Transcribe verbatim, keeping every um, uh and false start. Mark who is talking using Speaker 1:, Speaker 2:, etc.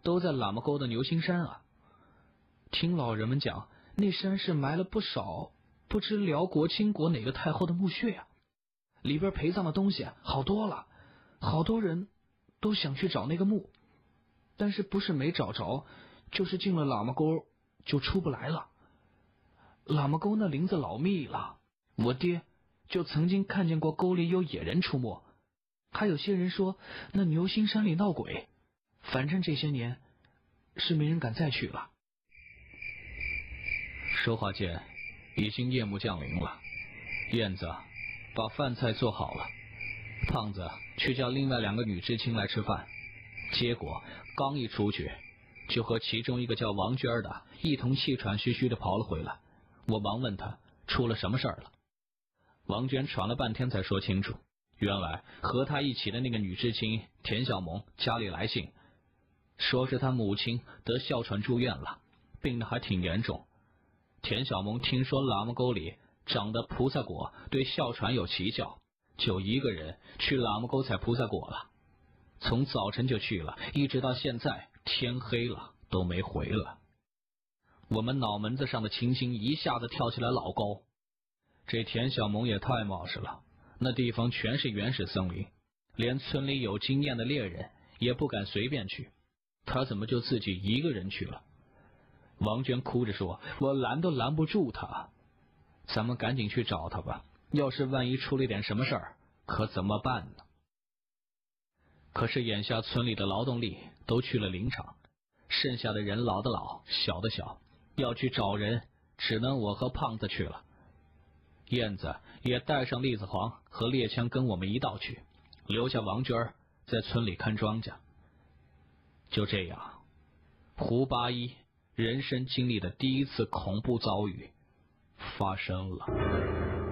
Speaker 1: 都在喇嘛沟的牛心山啊。听老人们讲，那山是埋了不少不知辽国金国哪个太后的墓穴啊，里边陪葬的东西好多了，好多人都想去找那个墓，但是不是没找着，就是进了喇嘛沟就出不来了。喇嘛沟那林子老密了，我爹就曾经看见过沟里有野人出没，还有些人说那牛心山里闹鬼，反正这些年是没人敢再去了。说话间，已经夜幕降临了。燕子把饭菜做好了，胖子去叫另外两个女知青来吃饭，结果刚一出去，就和其中一个叫王娟的一同气喘吁吁的跑了回来。我忙问他出了什么事儿了。王娟喘了半天才说清楚，原来和他一起的那个女知青田小萌家里来信，说是她母亲得哮喘住院了，病得还挺严重。田小萌听说喇嘛沟里长的菩萨果对哮喘有奇效，就一个人去喇嘛沟采菩萨果了，从早晨就去了，一直到现在天黑了都没回来。我们脑门子上的青筋一下子跳起来老高。这田小萌也太冒失了，那地方全是原始森林，连村里有经验的猎人也不敢随便去，他怎么就自己一个人去了？王娟哭着说，我拦都拦不住他，咱们赶紧去找他吧，要是万一出了点什么事儿，可怎么办呢？可是眼下村里的劳动力都去了林场，剩下的人老的老，小的小，要去找人只能我和胖子去了。燕子也带上栗子黄和猎枪跟我们一道去，留下王娟在村里看庄稼。就这样，胡八一人生经历的第一次恐怖遭遇发生了。